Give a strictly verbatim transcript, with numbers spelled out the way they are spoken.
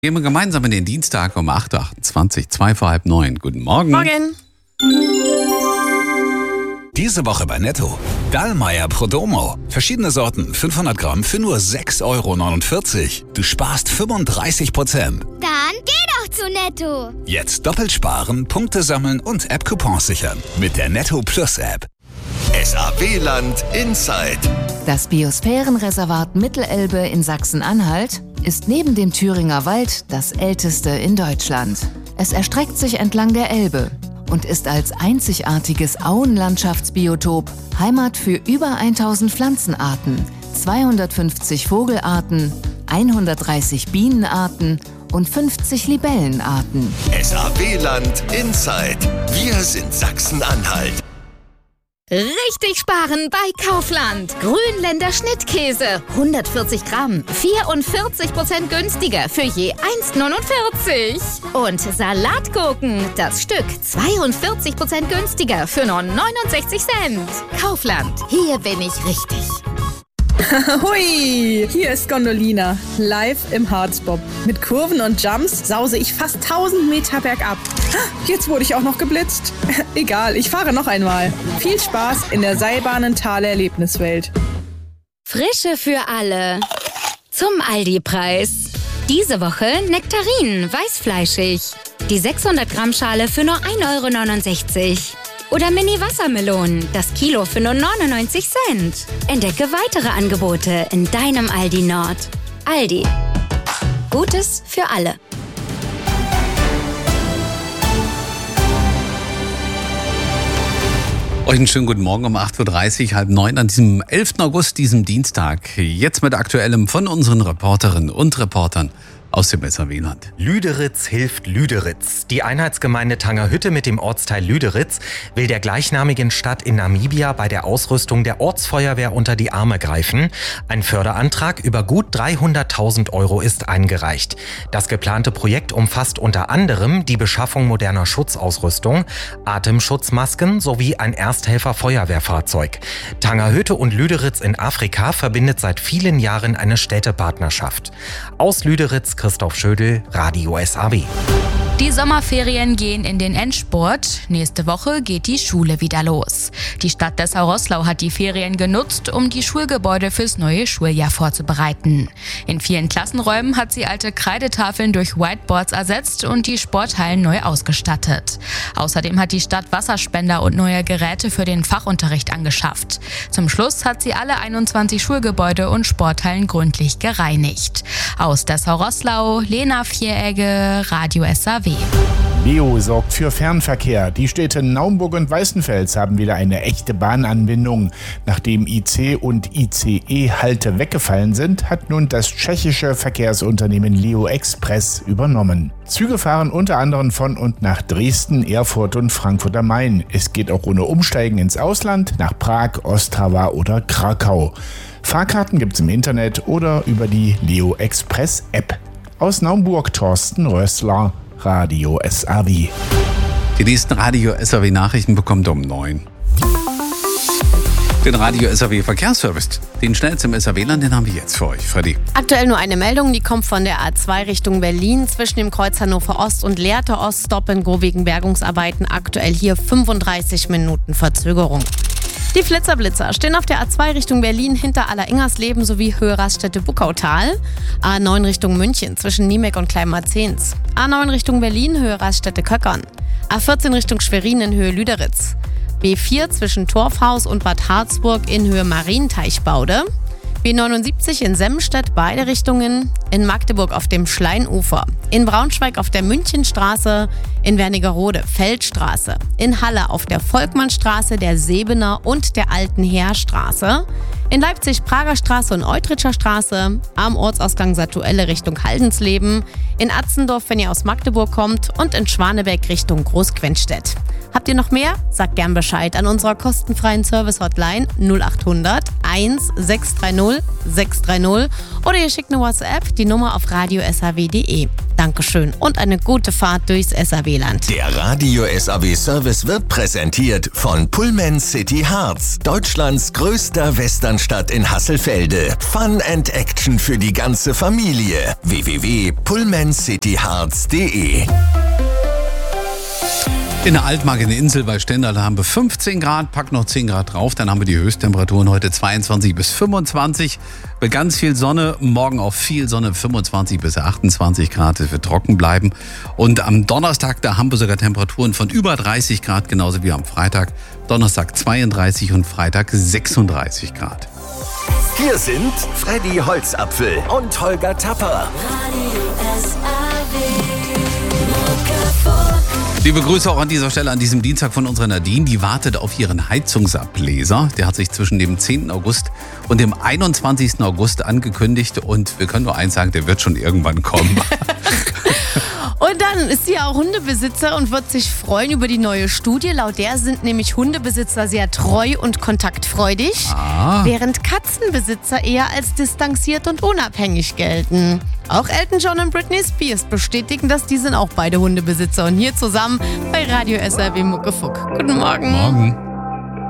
Gehen wir gemeinsam in den Dienstag um acht Uhr achtundzwanzig, zwei vor halb neun. Guten Morgen. Morgen. Diese Woche bei Netto. Dallmayr Prodomo. Verschiedene Sorten, fünfhundert Gramm für nur sechs Euro neunundvierzig. Du sparst fünfunddreißig Prozent. Dann geh doch zu Netto. Jetzt doppelt sparen, Punkte sammeln und App-Coupons sichern. Mit der Netto Plus App. S A W-Land Inside. Das Biosphärenreservat Mittelelbe in Sachsen-Anhalt ist neben dem Thüringer Wald das älteste in Deutschland. Es erstreckt sich entlang der Elbe und ist als einzigartiges Auenlandschaftsbiotop Heimat für über tausend Pflanzenarten, zweihundertfünfzig Vogelarten, hundertdreißig Bienenarten und fünfzig Libellenarten. S A W-Land Inside. Wir sind Sachsen-Anhalt. Richtig sparen bei Kaufland. Grünländer Schnittkäse, hundertvierzig Gramm, vierundvierzig Prozent günstiger für je eins neunundvierzig. Und Salatgurken, das Stück, zweiundvierzig Prozent günstiger für nur neunundsechzig Cent. Kaufland, hier bin ich richtig. Hui, hier ist Gondolina, live im Harzbob. Mit Kurven und Jumps sause ich fast tausend Meter bergab. Jetzt wurde ich auch noch geblitzt. Egal, ich fahre noch einmal. Viel Spaß in der Seilbahnenthaler Erlebniswelt. Frische für alle. Zum Aldi-Preis. Diese Woche Nektarinen, weißfleischig. Die sechshundert Gramm Schale für nur ein Euro neunundsechzig. Oder Mini-Wassermelonen, das Kilo für nur neunundneunzig Cent. Entdecke weitere Angebote in deinem Aldi Nord. Aldi. Gutes für alle. Euch einen schönen guten Morgen um acht Uhr dreißig, halb neun an diesem elften August, diesem Dienstag. Jetzt mit Aktuellem von unseren Reporterinnen und Reportern aus dem S A W-Land. Lüderitz hilft Lüderitz. Die Einheitsgemeinde Tangerhütte mit dem Ortsteil Lüderitz will der gleichnamigen Stadt in Namibia bei der Ausrüstung der Ortsfeuerwehr unter die Arme greifen. Ein Förderantrag über gut dreihunderttausend Euro ist eingereicht. Das geplante Projekt umfasst unter anderem die Beschaffung moderner Schutzausrüstung, Atemschutzmasken sowie ein Ersthelfer-Feuerwehrfahrzeug. Tangerhütte und Lüderitz in Afrika verbindet seit vielen Jahren eine Städtepartnerschaft. Aus Lüderitz Christoph Schödel, Radio S A W. Die Sommerferien gehen in den Endspurt. Nächste Woche geht die Schule wieder los. Die Stadt Dessau-Roßlau hat die Ferien genutzt, um die Schulgebäude fürs neue Schuljahr vorzubereiten. In vielen Klassenräumen hat sie alte Kreidetafeln durch Whiteboards ersetzt und die Sporthallen neu ausgestattet. Außerdem hat die Stadt Wasserspender und neue Geräte für den Fachunterricht angeschafft. Zum Schluss hat sie alle einundzwanzig Schulgebäude und Sporthallen gründlich gereinigt. Aus Dessau-Roßlau, Lena Vieregge, Radio S A W. Leo sorgt für Fernverkehr. Die Städte Naumburg und Weißenfels haben wieder eine echte Bahnanbindung. Nachdem I C und I C E-Halte weggefallen sind, hat nun das tschechische Verkehrsunternehmen Leo Express übernommen. Züge fahren unter anderem von und nach Dresden, Erfurt und Frankfurt am Main. Es geht auch ohne Umsteigen ins Ausland, nach Prag, Ostrava oder Krakau. Fahrkarten gibt's im Internet oder über die Leo Express App. Aus Naumburg Thorsten Rössler, Radio S A W. Die nächsten Radio S A W Nachrichten bekommt ihr um neun. Den Radio S A W Verkehrsservice, den schnellsten im S A W-Land, den haben wir jetzt für euch. Freddy. Aktuell nur eine Meldung, die kommt von der A zwei Richtung Berlin. Zwischen dem Kreuz Hannover Ost und Lehrte Ost Stop and Go wegen Bergungsarbeiten. Aktuell hier fünfunddreißig Minuten Verzögerung. Die Flitzerblitzer stehen auf der A zwei Richtung Berlin hinter Alleringers-Leben sowie Höhe Raststätte Buckautal. A neun Richtung München zwischen Niemek und Kleinmarzens. A neun Richtung Berlin Höhe Raststätte Köckern. A vierzehn Richtung Schwerin in Höhe Lüderitz. B vier zwischen Torfhaus und Bad Harzburg in Höhe Marienteichbaude. B neunundsiebzig in Semmenstedt beide Richtungen, in Magdeburg auf dem Schleinufer, in Braunschweig auf der Münchenstraße, in Wernigerode Feldstraße, in Halle auf der Volkmannstraße, der Sebener und der Alten Heerstraße, in Leipzig Prager Straße und Eutritscher Straße, am Ortsausgang Satuelle Richtung Haldensleben, in Atzendorf, wenn ihr aus Magdeburg kommt und in Schwanebeck Richtung Großquentstedt. Habt ihr noch mehr? Sagt gern Bescheid an unserer kostenfreien Service-Hotline null acht hundert eins sechs drei null sechs drei null oder ihr schickt eine WhatsApp, die Nummer auf radio s a w punkt d e. Dankeschön und eine gute Fahrt durchs S R W-Land. Der Radio S A W-Service wird präsentiert von Pullman City Harz, Deutschlands größter Westernstadt in Hasselfelde. Fun and Action für die ganze Familie. w w w punkt pullman city harz punkt de In der Altmark in der Insel bei Stendal haben wir fünfzehn Grad, pack noch zehn Grad drauf, dann haben wir die Höchsttemperaturen heute zweiundzwanzig bis fünfundzwanzig. Mit ganz viel Sonne, morgen auch viel Sonne, fünfundzwanzig bis achtundzwanzig Grad, es wird trocken bleiben. Und am Donnerstag, da haben wir sogar Temperaturen von über dreißig Grad, genauso wie am Freitag. Donnerstag zweiunddreißig und Freitag sechsunddreißig Grad. Hier sind Freddy Holzapfel und Holger Tapper. Liebe Grüße auch an dieser Stelle an diesem Dienstag von unserer Nadine. Die wartet auf ihren Heizungsableser. Der hat sich zwischen dem zehnten August und dem einundzwanzigsten August angekündigt. Und wir können nur eins sagen, der wird schon irgendwann kommen. Und dann ist sie auch Hundebesitzer und wird sich freuen über die neue Studie. Laut der sind nämlich Hundebesitzer sehr treu und kontaktfreudig, ah. während Katzenbesitzer eher als distanziert und unabhängig gelten. Auch Elton John und Britney Spears bestätigen das. Die sind auch beide Hundebesitzer. Und hier zusammen bei Radio S R W Muckefuck. Guten Morgen. Morgen.